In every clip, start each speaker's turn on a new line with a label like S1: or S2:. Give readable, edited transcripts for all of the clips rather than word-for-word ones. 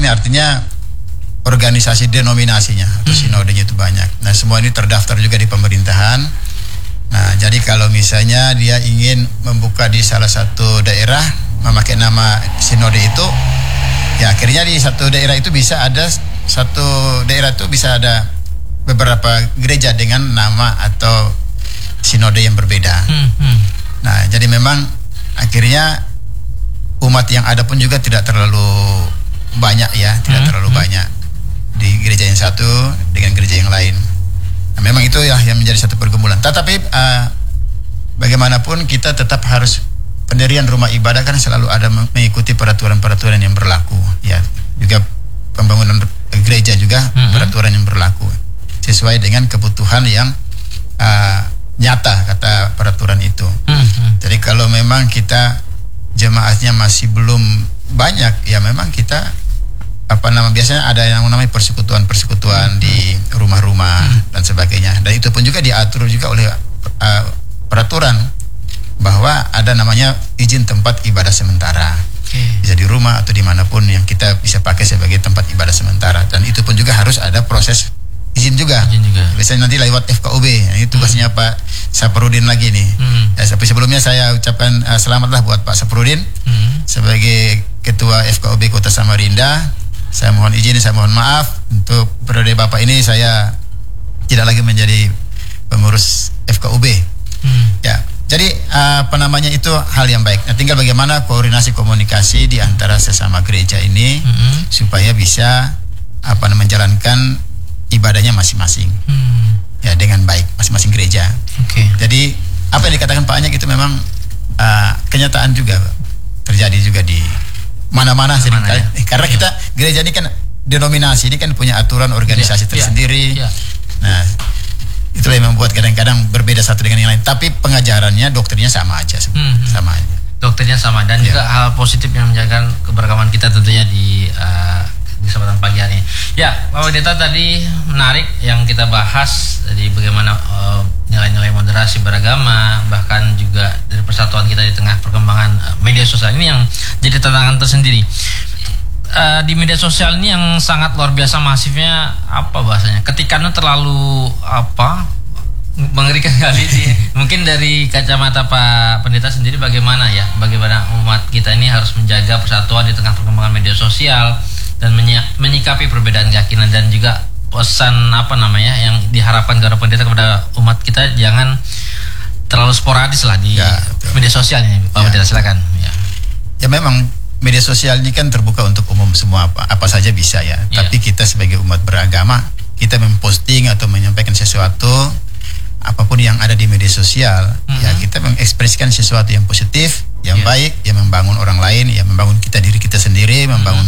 S1: ini artinya organisasi denominasinya atau sinodenya itu banyak. Nah, semua ini terdaftar juga di pemerintahan. Nah, jadi kalau misalnya dia ingin membuka di salah satu daerah memakai nama sinode itu, ya akhirnya di satu daerah itu bisa ada beberapa gereja dengan nama atau sinode yang berbeda. Nah, jadi memang akhirnya umat yang ada pun juga tidak terlalu banyak ya, tidak terlalu banyak di gereja yang satu dengan gereja yang lain. Nah, memang itu ya yang menjadi satu pergumulan. Tetapi bagaimanapun kita tetap harus pendirian rumah ibadah kan selalu ada mengikuti peraturan-peraturan yang berlaku. Ya, juga pembangunan gereja juga peraturan yang berlaku sesuai dengan kebutuhan yang nyata kata peraturan itu. Jadi kalau memang kita jemaatnya masih belum banyak, ya memang kita biasanya ada yang namanya persekutuan di rumah-rumah dan sebagainya. Dan itu pun juga diatur juga oleh peraturan bahwa ada namanya izin tempat ibadah sementara. Bisa di rumah atau dimanapun yang kita bisa pakai sebagai tempat ibadah sementara. Dan itu pun juga harus ada proses izin juga. Biasanya nanti lewat FKUB. Ini tugasnya Pak Saprudin lagi nih. Ya, sebelumnya saya ucapkan selamatlah buat Pak Saprudin sebagai Ketua FKUB Kota Samarinda. Saya mohon izin, saya mohon maaf untuk periode Bapak ini saya tidak lagi menjadi pengurus FKUB. Ya, jadi itu hal yang baik. Nah, tinggal bagaimana koordinasi komunikasi di antara sesama gereja ini supaya bisa menjalankan ibadahnya masing-masing. Ya, dengan baik masing-masing gereja. Jadi apa yang dikatakan Pak Anyak itu memang kenyataan juga terjadi juga di mana-mana seringkali. Karena kita gereja ini kan denominasi ini kan punya aturan organisasi tersendiri. Nah, itulah yang membuat kadang-kadang berbeda satu dengan yang lain. Tapi pengajarannya, doktrinnya sama aja, sama aja.
S2: Doktrinnya sama dan juga hal positif yang menjaga keberagaman kita tentunya di kesempatan pagi hari ini. Ya, Pak Pendeta tadi menarik yang kita bahas dari bagaimana nilai-nilai moderasi beragama, bahkan juga dari persatuan kita di tengah perkembangan media sosial ini yang jadi tantangan tersendiri. Di media sosial ini yang sangat luar biasa masifnya, apa bahasanya? Ketikannya terlalu mengerikan kali sih. Mungkin dari kacamata Pak Pendeta sendiri bagaimana umat kita ini harus menjaga persatuan di tengah perkembangan media sosial dan menyikapi perbedaan keyakinan, dan juga pesan yang diharapkan kepada pendeta kepada umat kita jangan terlalu sporadis lah di media sosialnya. Pak Pendeta silakan.
S1: Ya memang media sosial ini kan terbuka untuk umum, semua apa saja bisa ya. Tapi kita sebagai umat beragama, kita memposting atau menyampaikan sesuatu apapun yang ada di media sosial, ya kita mengekspresikan sesuatu yang positif, yang baik, yang membangun orang lain, yang membangun diri kita sendiri, membangun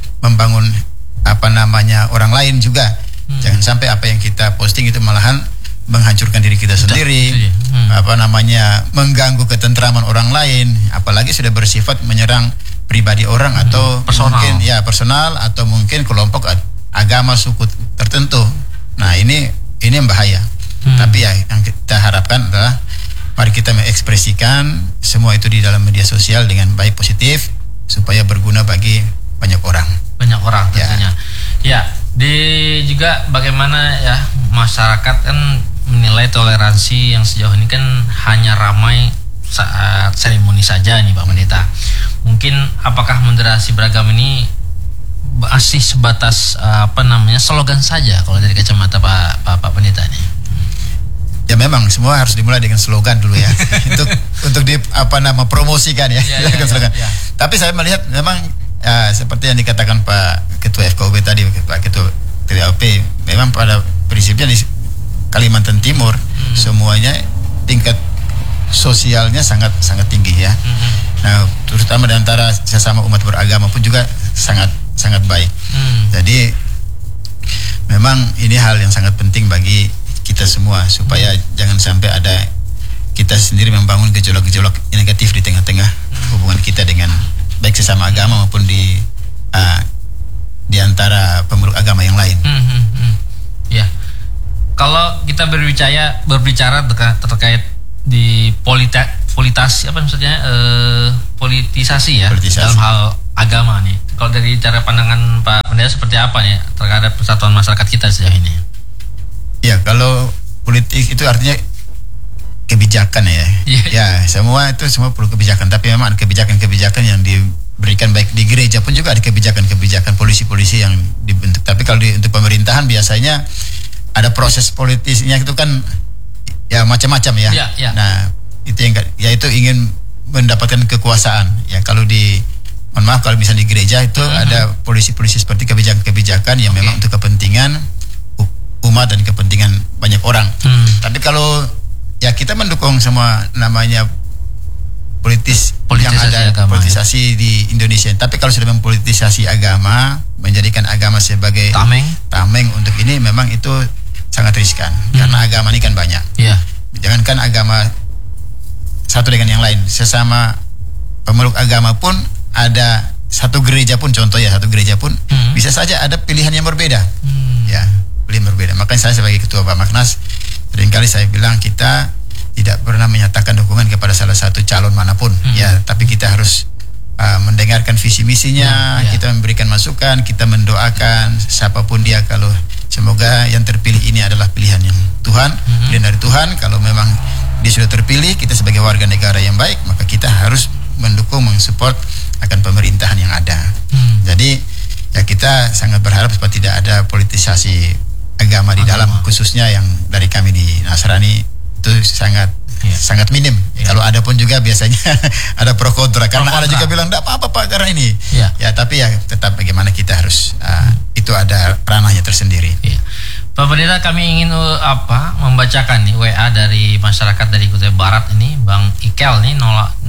S1: orang lain juga. Jangan sampai apa yang kita posting itu malahan menghancurkan diri kita sendiri, mengganggu ketentraman orang lain, apalagi sudah bersifat menyerang pribadi orang atau personal atau mungkin kelompok agama suku tertentu. Nah, ini yang bahaya. Tapi yang kita harapkan adalah mari kita mengekspresikan semua itu di dalam media sosial dengan baik, positif, supaya berguna bagi banyak orang tentunya. Juga bagaimana masyarakat kan menilai toleransi yang sejauh ini kan hanya ramai saat seremoni saja nih Pak Pendeta. Mungkin apakah moderasi beragama ini masih sebatas slogan saja kalau dari kacamata Pak Pendeta nih? Ya memang semua harus dimulai dengan slogan dulu ya. untuk promosikan ya. Tapi saya melihat memang seperti yang dikatakan Pak Ketua FKUB tadi, Pak Ketua TWAP, memang pada prinsipnya di Kalimantan Timur semuanya tingkat sosialnya sangat tinggi ya. Nah, terutama di antara sesama umat beragama pun juga sangat baik. Jadi memang ini hal yang sangat penting bagi kita semua supaya jangan sampai ada kita sendiri membangun gejolak-gejolak negatif di tengah-tengah hubungan kita dengan baik sesama agama maupun di antara pemeluk agama yang lain.
S2: Ya, kalau kita berbicara terkait di politisasi ya, dalam hal agama nih. Kalau dari cara pandangan Pak seperti apa nih terhadap persatuan masyarakat kita sejauh ini?
S1: Ya, kalau politik itu artinya kebijakan ya. Ya, semua perlu kebijakan, tapi memang ada kebijakan-kebijakan yang diberikan baik di gereja pun juga ada kebijakan-kebijakan polisi-polisi yang dibentuk. Tapi kalau untuk pemerintahan biasanya ada proses politisnya itu kan ya macam-macam ya. Nah, itu yang yaitu ingin mendapatkan kekuasaan. Ya, kalau mohon maaf kalau misalnya di gereja itu ada polisi-polisi seperti kebijakan-kebijakan yang memang untuk kepentingan umat dan kepentingan banyak orang. Tapi kalau ya kita mendukung semua namanya yang ada agama, politisasi di Indonesia. Tapi kalau sudah mempolitisasi agama, menjadikan agama sebagai tameng untuk ini, memang itu sangat riskan. Karena agama ini kan banyak. Jangankan agama satu dengan yang lain, sesama pemeluk agama pun ada satu gereja pun, contoh ya satu gereja pun bisa saja ada pilihan yang berbeda. Ya, pilihan berbeda. Makanya saya sebagai ketua Bapaknas seringkali saya bilang kita tidak pernah menyatakan dukungan kepada salah satu calon manapun, ya, tapi kita harus mendengarkan visi misinya, kita memberikan masukan, kita mendoakan siapapun dia, kalau semoga yang terpilih ini adalah pilihan yang Tuhan, pilihan dari Tuhan. Kalau memang dia sudah terpilih, kita sebagai warga negara yang baik, maka kita harus mendukung, mensupport akan pemerintahan yang ada. Jadi ya kita sangat berharap supaya tidak ada politisasi agama di dalam, khususnya yang dari kami di Nasrani itu sangat minim. Kalau ada pun juga biasanya ada pro kontra, karena ada juga bilang tidak apa-apa Pak karena ini. Ya, tapi ya tetap bagaimana kita harus itu ada ranahnya tersendiri.
S2: Pak Pendeta, kami ingin membacakan nih WA dari masyarakat dari Kutai Barat ini, Bang Ikel nih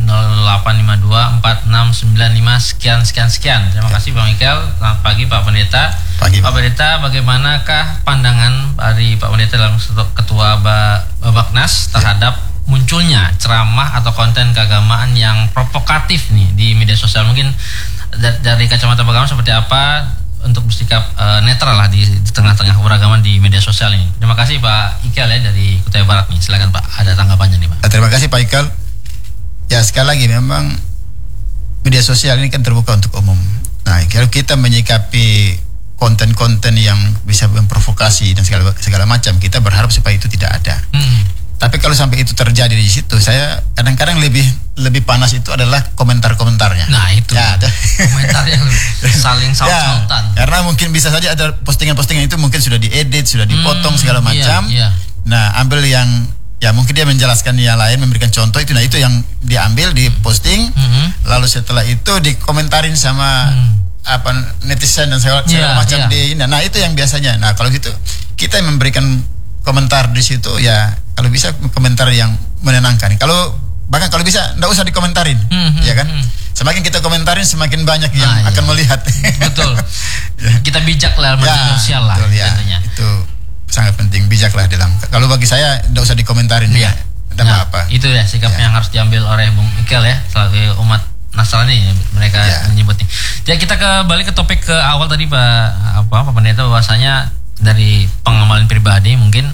S2: 08524695 sekian. Terima kasih Bang Ikel. Selamat pagi Pak Pendeta. Pak Pendeta, bagaimanakah pandangan dari Pak Pendeta dalam Ketua Bapaknas terhadap munculnya ceramah atau konten keagamaan yang provokatif nih di media sosial? Mungkin dari kacamata agama seperti apa untuk bersikap netral lah di tengah-tengah keberagaman di media sosial ini. Terima kasih Pak Ikel ya dari Kutai Barat nih. Silakan Pak, ada tanggapannya nih Pak.
S1: Terima kasih Pak Ikel. Ya, sekali lagi memang media sosial ini kan terbuka untuk umum. Nah, kalau kita menyikapi konten-konten yang bisa memprovokasi dan segala macam, kita berharap supaya itu tidak ada. Tapi kalau sampai itu terjadi di situ, saya kadang-kadang lebih panas itu adalah komentar-komentarnya.
S2: Nah itu ya, komentar yang saling saut-sautan.
S1: Ya, karena mungkin bisa saja ada postingan-postingan itu mungkin sudah diedit, sudah dipotong segala macam. Nah, ambil yang ya mungkin dia menjelaskan yang lain, memberikan contoh itu. Nah, itu yang diambil, diposting, lalu setelah itu dikomentarin sama netizen dan segala macam di ini. Nah, itu yang biasanya. Nah, kalau gitu kita memberikan komentar di situ ya, kalau bisa komentar yang menenangkan. Bahkan kalau bisa enggak usah dikomentarin, ya kan? Semakin kita komentarin semakin banyak yang akan melihat.
S2: Betul. Kita bijak lah media sosial lah.
S1: Betul, tentunya. Itu sangat penting, bijaklah dalam. Kalau bagi saya enggak usah dikomentarin. Ada apa?
S2: Itu ya sikap yang harus diambil oleh Bung Ikel ya, sebagai umat Nasrani mereka menyebutnya. Ya, kita kembali ke topik ke awal tadi Pak Pendeta, bahwasanya dari pengamalan pribadi mungkin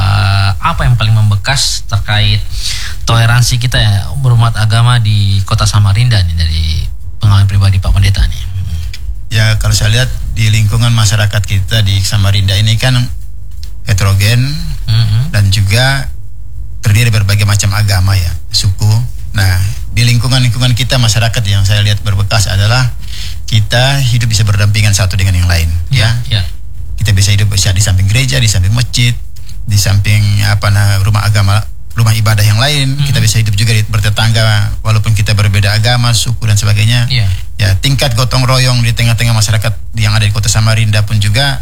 S2: apa yang paling membekas terkait toleransi kita ya berumat agama di Kota Samarinda nih, dari pengalaman pribadi Pak Pendeta nih.
S1: Ya, kalau saya lihat di lingkungan masyarakat kita di Samarinda ini kan heterogen dan juga terdiri dari berbagai macam agama ya, suku. Nah, di lingkungan kita masyarakat yang saya lihat berbekas adalah kita hidup bisa berdampingan satu dengan yang lain. Kita bisa hidup di samping gereja, di samping masjid, di samping rumah agama, rumah ibadah yang lain. Kita bisa hidup juga bertetangga walaupun kita berbeda agama, suku dan sebagainya. Ya, tingkat gotong royong di tengah-tengah masyarakat yang ada di Kota Samarinda pun juga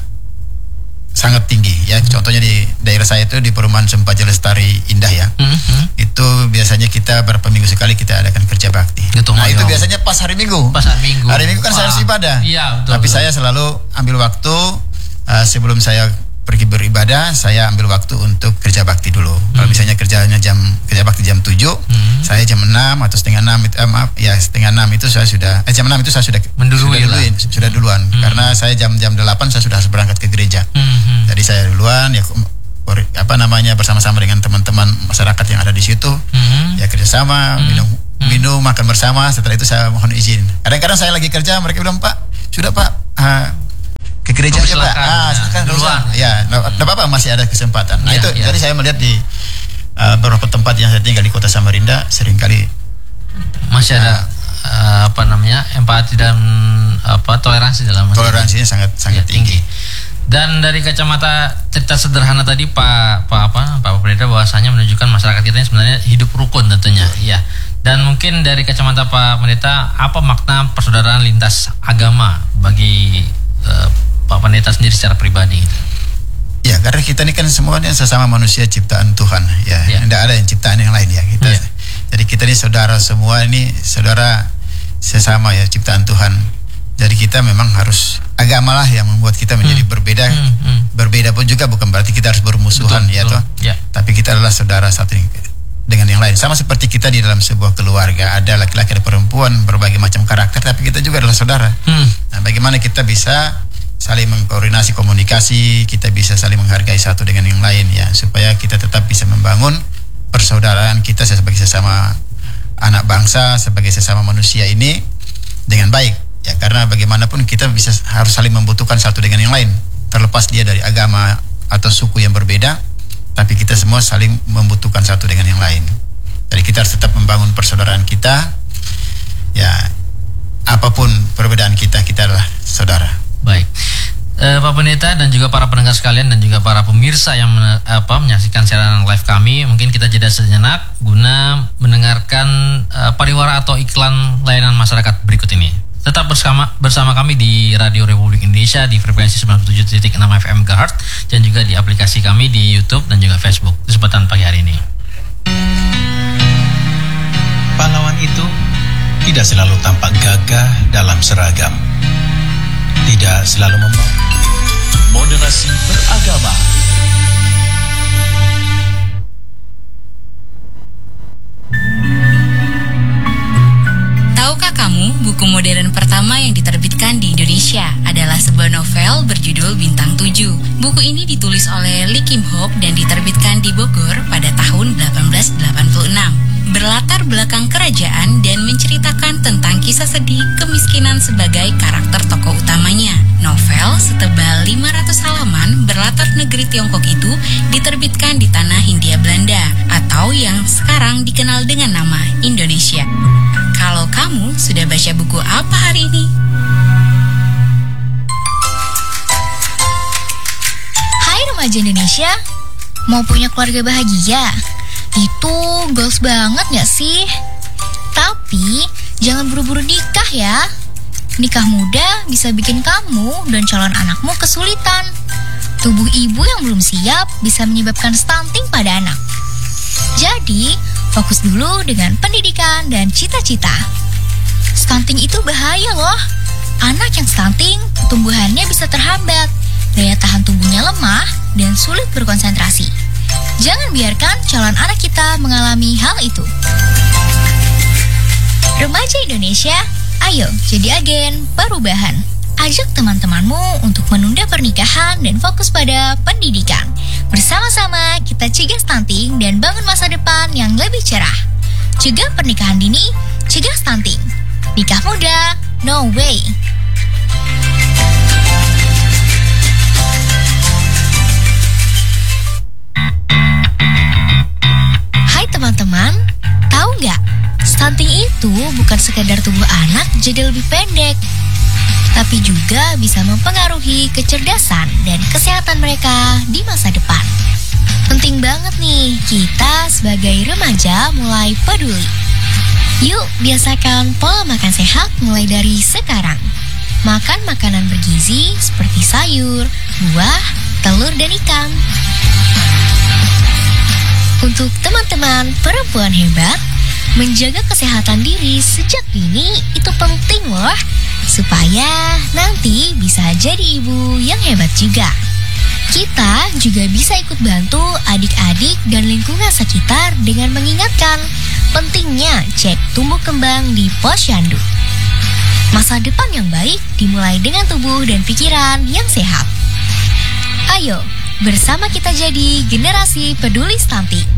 S1: sangat tinggi ya. Contohnya di daerah saya itu di perumahan Sempaja Lestari Indah ya. Itu biasanya kita berapa minggu sekali kita adakan kerja bakti. Nah, itu biasanya pas hari Minggu. Hari Minggu kan saya harus ibadah. Tapi saya selalu ambil waktu sebelum saya pergi beribadah, saya ambil waktu untuk kerja bakti dulu. Kalau misalnya kerja bakti jam 7, saya jam 6 atau setengah 6 setengah 6 itu saya sudah jam 6 itu saya sudah duluan. Karena saya jam 8 saya sudah harus berangkat ke gereja. Jadi saya duluan ya bersama-sama dengan teman-teman masyarakat yang ada di situ. Ya, kerjasama, minum, makan bersama. Setelah itu saya mohon izin. Kadang-kadang saya lagi kerja, mereka bilang, "Pak, sudah Pak, ke gereja aja Pak.
S2: Silakan
S1: duluan. Ya, enggak apa-apa, masih ada kesempatan. Nah, itu
S2: ya.
S1: jadi saya melihat di beberapa tempat yang saya tinggal di Kota Samarinda seringkali
S2: masih ada empati dan
S1: toleransinya sangat tinggi.
S2: Dan dari kacamata cerita sederhana tadi Pak Pendeta bahwasanya menunjukkan masyarakat kita ini sebenarnya hidup rukun tentunya. Iya. Dan mungkin dari kacamata Pak Pendeta, apa makna persaudaraan lintas agama bagi Pak Pendeta sendiri secara pribadi gitu?
S1: Ya, karena kita ini kan semuanya sesama manusia ciptaan Tuhan, ya. Tidak ada yang ciptaan yang lain ya. Jadi kita ini saudara semua, ini saudara sesama ya, ciptaan Tuhan. Jadi kita memang harus agama lah yang membuat kita menjadi berbeda. Berbeda pun juga bukan berarti kita harus bermusuhan, betul. Tapi kita adalah saudara satu dengan yang lain. Sama seperti kita di dalam sebuah keluarga, ada laki-laki dan perempuan berbagai macam karakter, tapi kita juga adalah saudara. Nah, bagaimana kita bisa saling mengkoordinasi komunikasi, kita bisa saling menghargai satu dengan yang lain ya, supaya kita tetap bisa membangun persaudaraan kita sebagai sesama anak bangsa, sebagai sesama manusia ini dengan baik. Ya, karena bagaimanapun kita harus saling membutuhkan satu dengan yang lain, terlepas dia dari agama atau suku yang berbeda, tapi kita semua saling membutuhkan satu dengan yang lain. Jadi kita harus tetap membangun persaudaraan kita. Ya, apapun perbedaan kita adalah saudara.
S2: Baik. Pak Pendeta dan juga para pendengar sekalian dan juga para pemirsa yang menyaksikan siaran live kami, mungkin kita jeda sejenak guna mendengarkan pariwara atau iklan layanan masyarakat berikut ini. Tetap bersama kami di Radio Republik Indonesia di frekuensi 97.6 FM MHz dan juga di aplikasi kami di YouTube dan juga Facebook. Kesempatan pagi hari ini.
S3: Pahlawan itu tidak selalu tampak gagah dalam seragam. Tidak selalu membawa moderasi beragama.
S4: Tahukah kamu, buku modern pertama yang diterbitkan di Indonesia adalah sebuah novel berjudul Bintang 7. Buku ini ditulis oleh Lee Kim Hock dan diterbitkan di Bogor pada tahun 1886. Berlatar belakang kerajaan dan menceritakan tentang kisah sedih kemiskinan sebagai karakter tokoh utamanya. Novel setebal 500 halaman berlatar negeri Tiongkok itu diterbitkan di tanah Hindia Belanda atau yang sekarang dikenal dengan nama Indonesia. Kalau kamu sudah baca buku apa hari ini?
S5: Hai remaja Indonesia, mau punya keluarga bahagia? Itu goals banget gak sih? Tapi jangan buru-buru nikah ya. Nikah muda bisa bikin kamu dan calon anakmu kesulitan. Tubuh ibu yang belum siap bisa menyebabkan stunting pada anak. Jadi, fokus dulu dengan pendidikan dan cita-cita. Stunting itu bahaya loh. Anak yang stunting, pertumbuhannya bisa terhambat, daya tahan tubuhnya lemah, dan sulit berkonsentrasi. Jangan biarkan calon anak kita mengalami hal itu. Remaja Indonesia, ayo jadi agen perubahan. Ajak teman-temanmu untuk menunda pernikahan dan fokus pada pendidikan. Bersama-sama kita cegah stunting dan bangun masa depan yang lebih cerah. Cegah pernikahan dini, cegah stunting. Nikah muda, no way. Hai teman-teman, tahu nggak? Stunting itu bukan sekedar tubuh anak jadi lebih pendek, tapi juga bisa mempengaruhi kecerdasan dan kesehatan mereka di masa depan. Penting banget nih kita sebagai remaja mulai peduli. Yuk biasakan pola makan sehat mulai dari sekarang. Makan makanan bergizi seperti sayur, buah, telur, dan ikan. Untuk teman-teman perempuan hebat, menjaga kesehatan diri sejak dini itu penting loh, supaya nanti bisa jadi ibu yang hebat juga. Kita juga bisa ikut bantu adik-adik dan lingkungan sekitar dengan mengingatkan pentingnya cek tumbuh kembang di posyandu. Masa depan yang baik dimulai dengan tubuh dan pikiran yang sehat. Ayo, bersama kita jadi generasi peduli stunting.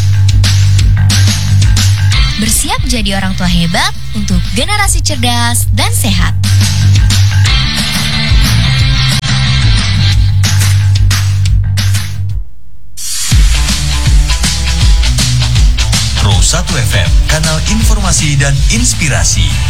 S5: Bersiap jadi orang tua hebat untuk generasi cerdas dan sehat.
S3: FM, kanal informasi dan inspirasi.